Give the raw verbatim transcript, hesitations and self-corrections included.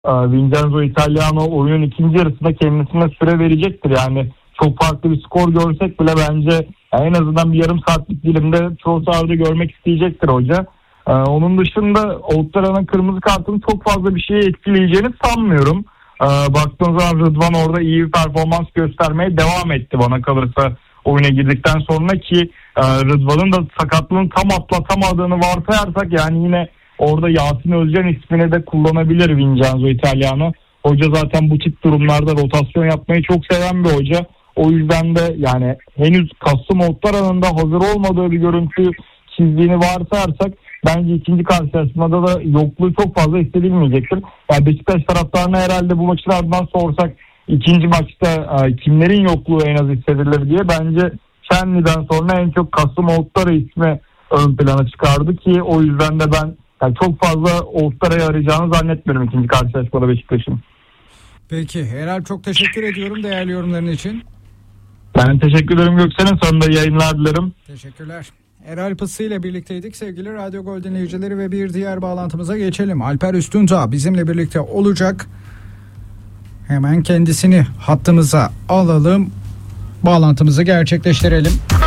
Vincenzo Italiano oyunun ikinci yarısında kendisine süre verecektir. Yani çok farklı bir skor görsek bile bence en azından bir yarım saatlik dilimde Trossard'ı görmek isteyecektir hoca. Ee, onun dışında Ouattara'nın kırmızı kartının çok fazla bir şeyi etkileyeceğini sanmıyorum. Ee, baktığınız zaman Rıdvan orada iyi bir performans göstermeye devam etti bana kalırsa oyuna girdikten sonra ki e, Rıdvan'ın da sakatlığını tam atlatamadığını varsayarsak yani yine orada Yasin Özcan ismini de kullanabilir Vincenzo Italiano. Hoca zaten bu tip durumlarda rotasyon yapmayı çok seven bir hoca. O yüzden de yani henüz Kasım Ouattara'nın da hazır olmadığı bir görüntü çizdiğini varsayarsak bence ikinci karşılaşmada da yokluğu çok fazla hissedilmeyecektir. Yani Beşiktaş taraftarına herhalde bu maçın ardından sorsak ikinci maçta e, kimlerin yokluğu en az hissedilir diye bence Şenli'den sonra en çok Kasım Ouattara ismi ön plana çıkardı ki o yüzden de ben yani çok fazla Ouattara'yı arayacağını zannetmiyorum ikinci karşılaşmada Beşiktaş'ın. Peki Eralp, çok teşekkür ediyorum değerli yorumların için. Ben teşekkür ederim Göksel'in, sana da yayınlar dilerim. Teşekkürler. Eralp Isı ile birlikteydik sevgili Radyo Gol dinleyicileri ve bir diğer bağlantımıza geçelim. Alper Üstündağ bizimle birlikte olacak. Hemen kendisini hattımıza alalım. Bağlantımızı gerçekleştirelim.